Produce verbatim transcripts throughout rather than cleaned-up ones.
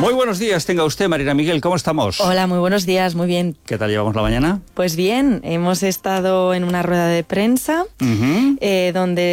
Muy buenos días, tenga usted, Marina Miguel, ¿cómo estamos? Hola, muy buenos días, muy bien. ¿Qué tal llevamos la mañana? Pues bien, hemos estado en una rueda de prensa uh-huh. eh,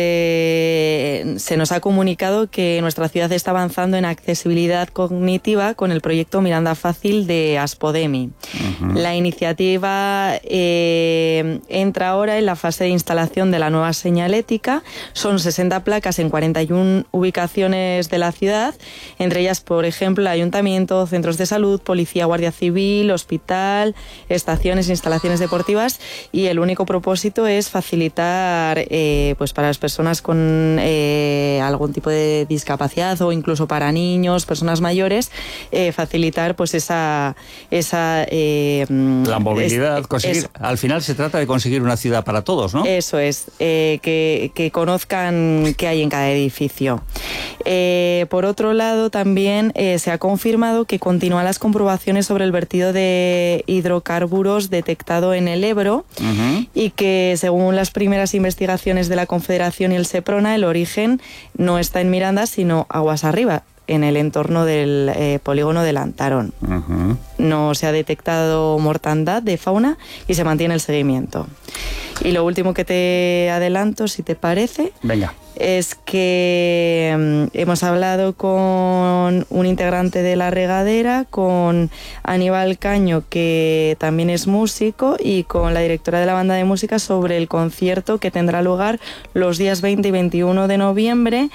donde se nos ha comunicado que nuestra ciudad está avanzando en accesibilidad cognitiva con el proyecto Miranda Fácil de Aspodemi. Uh-huh. La iniciativa eh, entra ahora en la fase de instalación de la nueva señalética. Son sesenta placas en cuarenta y una ubicaciones de la ciudad, entre ellas, por ejemplo, el ayuntamiento, centros de salud, policía, guardia civil, hospital, estaciones, instalaciones deportivas, y el único propósito es facilitar eh, pues para las personas con eh, algún tipo de discapacidad o incluso para niños, personas mayores, eh, facilitar pues esa esa eh, la movilidad, es, conseguir, es, al final se trata de conseguir una ciudad para todos, ¿no? Eso es, eh, que, que conozcan qué hay en cada edificio. Eh, por otro lado, también eh, se ha confirmado que continúan las comprobaciones sobre el vertido de hidrocarburos detectado en el Ebro uh-huh. y que, según las primeras investigaciones de la Confederación y el Seprona, el origen no está en Miranda, sino aguas arriba, en el entorno del eh, polígono de Lantarón. Uh-huh. No se ha detectado mortandad de fauna y se mantiene el seguimiento. Y lo último que te adelanto, si te parece, venga, es que um, hemos hablado con un integrante de La Regadera, con Aníbal Caño, que también es músico, y con la directora de la banda de música sobre el concierto que tendrá lugar los días veinte y veintiuno de noviembre,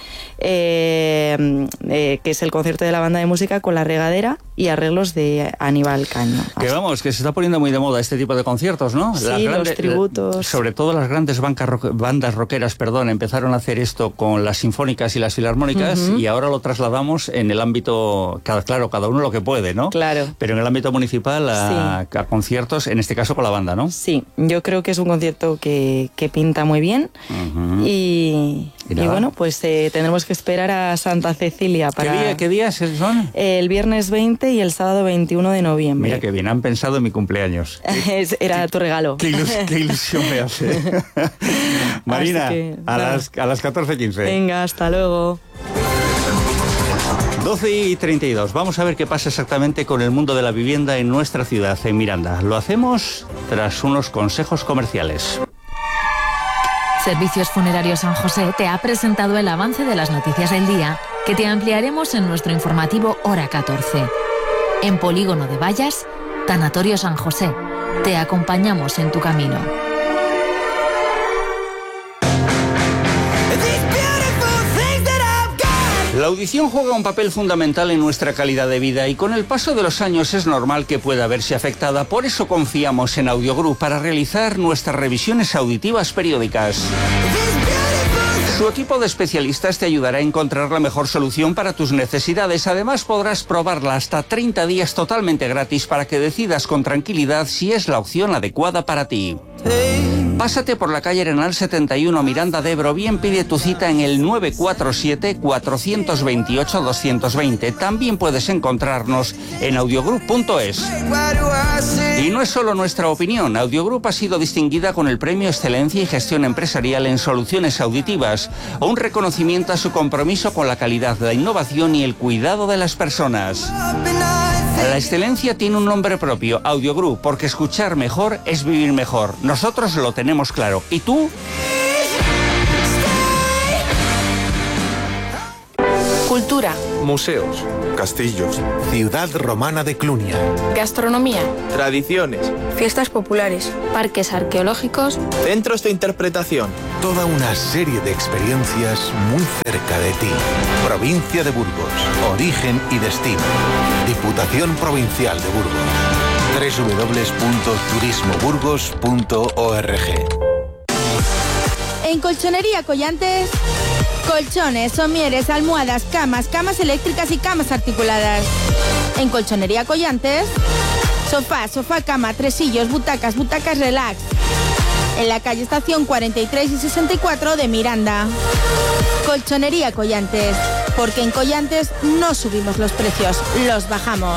eh, eh, que es el concierto de la banda de música con La Regadera y arreglos de Aníbal Caño. Que vamos, que se está poniendo muy de moda este tipo de conciertos, ¿no? Sí, las grandes, los tributos. Sobre todo las grandes bancas, bandas rockeras, perdón, empezaron a hacer esto con las sinfónicas y las filarmónicas, uh-huh. y ahora lo trasladamos en el ámbito, cada, claro, cada uno lo que puede, ¿no? Claro. Pero en el ámbito municipal a, sí. a conciertos, en este caso con la banda, ¿no? Sí, yo creo que es un concierto que, que pinta muy bien, uh-huh. y... Y, y bueno, pues eh, tendremos que esperar a Santa Cecilia para... ¿Qué, día, ¿Qué días son? El viernes veinte y el sábado veintiuno de noviembre. Mira que bien, han pensado en mi cumpleaños. Era tu regalo. Qué, ilus, qué ilusión me hace. Marina, que, a, las, a las catorce quince. Venga, hasta luego. doce y treinta y dos. Vamos a ver qué pasa exactamente con el mundo de la vivienda en nuestra ciudad, en Miranda. Lo hacemos tras unos consejos comerciales. Servicios Funerarios San José te ha presentado el avance de las noticias del día, que te ampliaremos en nuestro informativo Hora catorce. En Polígono de Vallas, Tanatorio San José. Te acompañamos en tu camino. La audición juega un papel fundamental en nuestra calidad de vida y con el paso de los años es normal que pueda verse afectada. Por eso confiamos en Audiogroup para realizar nuestras revisiones auditivas periódicas. Su equipo de especialistas te ayudará a encontrar la mejor solución para tus necesidades. Además, podrás probarla hasta treinta días totalmente gratis para que decidas con tranquilidad si es la opción adecuada para ti. Pásate por la calle Arenal setenta y uno, Miranda de Ebro. Bien, pide tu cita en el nueve cuatro siete, cuatro dos ocho, dos dos cero. También puedes encontrarnos en audiogroup punto es. Y no es solo nuestra opinión. Audiogroup ha sido distinguida con el Premio Excelencia y Gestión Empresarial en Soluciones Auditivas, un reconocimiento a su compromiso con la calidad, la innovación y el cuidado de las personas. La excelencia tiene un nombre propio, Audiogroup, porque escuchar mejor es vivir mejor. Nosotros lo tenemos claro. ¿Y tú? Cultura. Museos. Castillos. Ciudad romana de Clunia. Gastronomía. Tradiciones. Fiestas populares. Parques arqueológicos. Centros de interpretación. Toda una serie de experiencias muy cerca de ti. Provincia de Burgos. Origen y destino. Diputación Provincial de Burgos. doble u doble u doble u punto turismo burgos punto org. En Colchonería Collantes, colchones, somieres, almohadas, camas, camas eléctricas y camas articuladas. En Colchonería Collantes, sofá, sofá, cama, tresillos, butacas, butacas relax. En la calle Estación cuarenta y tres y sesenta y cuatro de Miranda. Colchonería Collantes, porque en Collantes no subimos los precios, los bajamos.